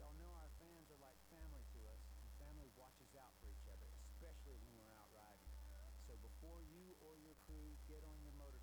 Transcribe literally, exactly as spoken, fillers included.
Y'all know our fans are like family to us, and family watches out for each other, especially when we're out riding. So before you or your crew get on your motorcycle,